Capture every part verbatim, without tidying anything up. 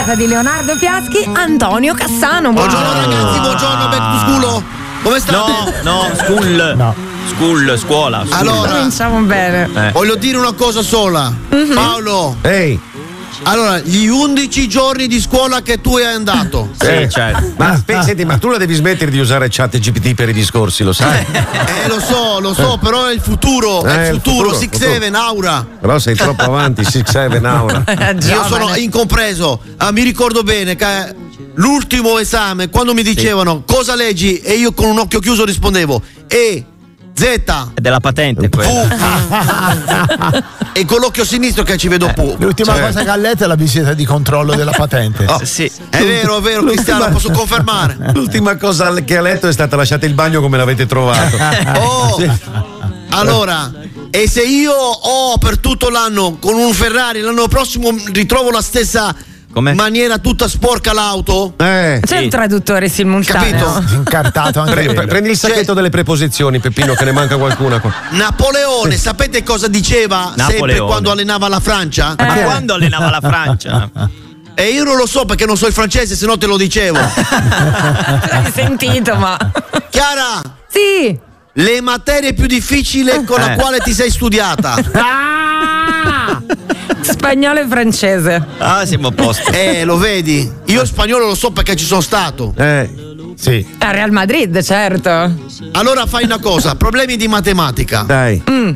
inviata di Leonardo Fiaschi, Antonio Cassano. Buongiorno ragazzi, buongiorno, back to school. Come state? No, no, school. No. School, scuola. School. Allora, cominciamo bene. Eh. Voglio dire una cosa sola. Mm-hmm. Paolo. Ehi. Allora, gli undici giorni di scuola che tu hai andato. Sì, certo. Ma senti, ma tu la devi smettere di usare chat G P T per i discorsi, lo sai? Eh, lo so, lo so, però è il futuro, eh, è il futuro, futuro six seven, Aura. Però sei troppo avanti, six seven, Aura. Io sono incompreso. Ah, mi ricordo bene che l'ultimo esame, quando mi dicevano sì. cosa leggi, e io con un occhio chiuso rispondevo E, Z. È della patente quella. E con l'occhio sinistro che ci vedo pu. L'ultima certo. cosa che ha letto è la visita di controllo della patente. Oh, sì. È vero, è vero, Cristiano, posso confermare. L'ultima cosa che ha letto è stata lasciate il bagno come l'avete trovato. Oh, sì. Allora, e se io ho per tutto l'anno con un Ferrari, l'anno prossimo ritrovo la stessa Com'è? maniera tutta sporca l'auto? Eh, C'è sì. un traduttore simultaneo. Capito? Incartato anche Pre- pre- Prendi il sacchetto cioè, delle preposizioni, Peppino, che ne manca qualcuna qua. Napoleone, sapete cosa diceva Napoleone. sempre quando allenava la Francia? Eh. Ma quando allenava la Francia? E io non lo so perché non so il francese, se no te lo dicevo. L'hai sentito, ma. Chiara! Sì! Le materie più difficili con la eh. quale ti sei studiata? Ah! Spagnolo e francese. Ah, siamo a posto. Eh, lo vedi? Io spagnolo lo so perché ci sono stato. Eh, sì. A Real Madrid, certo. Allora fai una cosa, problemi di matematica. Dai. Mm.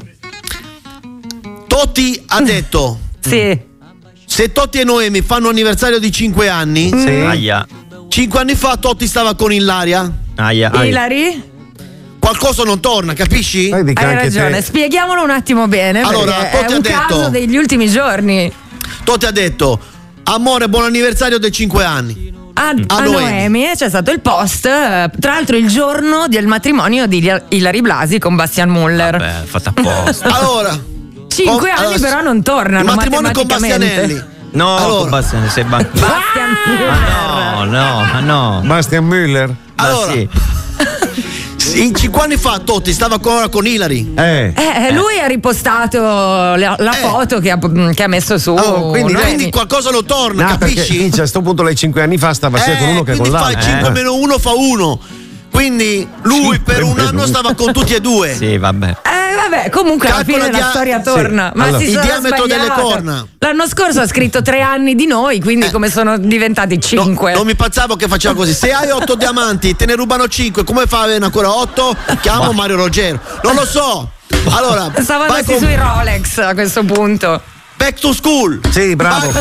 Totti ha detto. Sì. Se Totti e Noemi fanno anniversario di cinque anni. Sì. Aia. cinque anni fa Totti stava con Ilaria. Aia. Aia. Ilari? Qualcosa non torna, capisci? Hai ragione, te. Spieghiamolo un attimo bene. Allora, è un detto, caso degli ultimi giorni. Totti ha detto: amore, buon anniversario dei cinque anni. A, a, a Noemi. Noemi c'è stato il post, tra l'altro il giorno del matrimonio di Ilari Blasi con Bastian Müller. Vabbè, fatta apposta. Allora, cinque anni allora, però non tornano. Il matrimonio con Bastianelli. No, allora. con Bastian, sei ban- Bastian Müller. Ma no, no, ma no. Bastian Müller. Allora. Sì. In cinque anni fa Totti stava ancora con Ilari. Eh. Eh, lui ha ripostato la, la eh. foto che ha, che ha messo su. Oh, quindi, quindi qualcosa lo torna, no, capisci? Perché, a questo punto lei cinque anni fa stava eh, sia con uno che con l'altro. Quindi fai cinque meno uno fa uno. Quindi lui per un anno stava con tutti e due. Sì, vabbè. Eh, vabbè, comunque alla fine dia- la storia torna. Sì. Ma Allora. si Il diametro delle corna. L'anno scorso ha scritto tre anni di noi, quindi eh. come sono diventati cinque? No, non mi pensavo che faceva così. Se hai otto diamanti, te ne rubano cinque. Come fai a avere ancora otto? Chiamo Mario Ruggero. Non lo so. Allora, stavo andando con... sui Rolex a questo punto. Back to school. Sì, bravo.